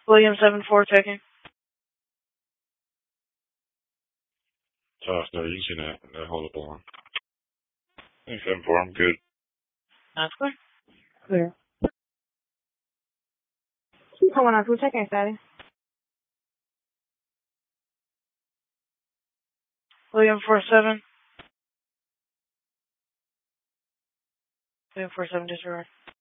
William 7-4 checking. Tough, no, you can see that hold up alarm. 7-4, I'm good. That's clear. Clear. Someone else, we're checking status. William 4-7. William 4-7 disregard.